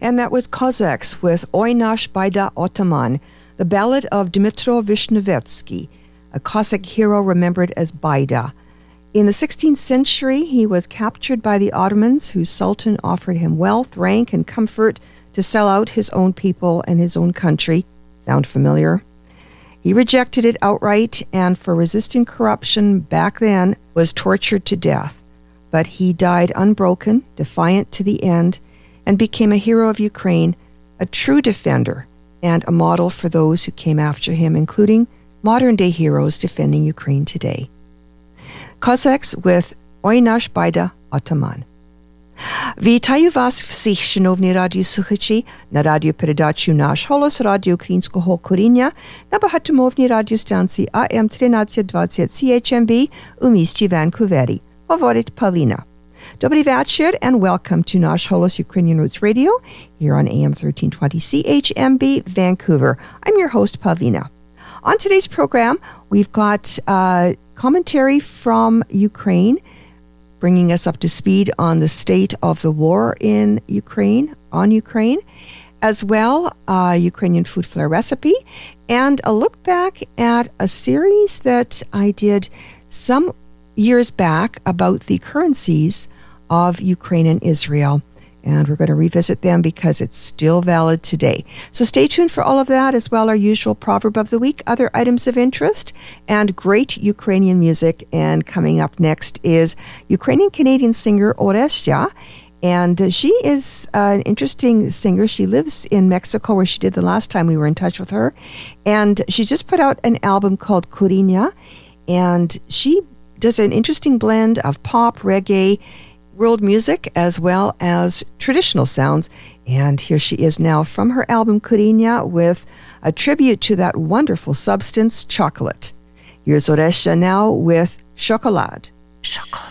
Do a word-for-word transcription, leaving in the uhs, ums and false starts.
And that was Cossacks with Oi nash Baida Ataman, the ballad of Dmytro Vishnevetsky, a Cossack hero remembered as Baida. In the sixteenth century, he was captured by the Ottomans, whose sultan offered him wealth, rank, and comfort to sell out his own people and his own country. Sound familiar? He rejected it outright, and for resisting corruption back then was tortured to death. But he died unbroken, defiant to the end, and became a hero of Ukraine, a true defender, and a model for those who came after him, including modern-day heroes defending Ukraine today. Cossacks with Ой наш Байда Атаман. Вітаю вас всіх, шановні радіослухачі, на радіопередачу «Наш голос» Радіо Українського коріння на багатомовній радіостанції А М тринадцять двадцять Сі Ейч Ем Бі у місті Ванкувері. Говорить Павліна. Добрий вечір, and welcome to Наш голос Ukrainian Roots Radio here on A M thirteen twenty C H M B Vancouver. I'm your host, Pavlina. On today's program, we've got uh, commentary from Ukraine, bringing us up to speed on the state of the war in Ukraine, on Ukraine, as well a Ukrainian food flair recipe, and a look back at a series that I did some years back about the currencies of Ukraine and Israel. And we're going to revisit them because it's still valid today. So stay tuned for all of that, as well our usual proverb of the week, other items of interest, and great Ukrainian music. And coming up next is Ukrainian-Canadian singer Oresya. And uh, she is uh, an interesting singer. She lives in Mexico, where she did the last time we were in touch with her. And she just put out an album called Kurinya. And she does an interesting blend of pop, reggae, world music, as well as traditional sounds. And here she is now from her album Kurinya with a tribute to that wonderful substance, chocolate. Here's Oresya now with Chocolate. Chocolate.